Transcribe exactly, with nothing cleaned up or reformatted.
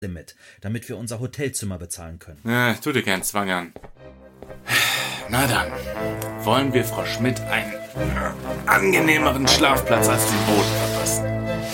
Limit, damit wir unser Hotelzimmer bezahlen können. Ja, tu dir keinen Zwang an. Na dann, wollen wir Frau Schmidt einen angenehmeren Schlafplatz als den Boden verpassen.